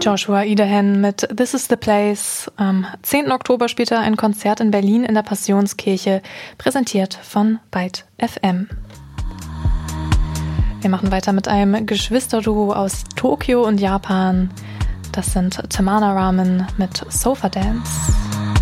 Joshua Idahen mit This is the Place. Am 10. Oktober spielt er ein Konzert in Berlin in der Passionskirche, präsentiert von Byte FM. Wir machen weiter mit einem Geschwisterduo aus Tokio und Japan. Das sind Tamana Ramen mit Sofa Dance.